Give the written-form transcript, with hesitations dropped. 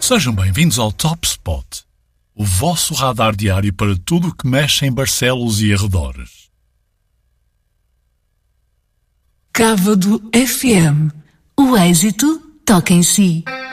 Sejam bem-vindos ao Top Spot, o vosso radar diário para tudo o que mexe em Barcelos e arredores. Cávado FM. O êxito toca em si.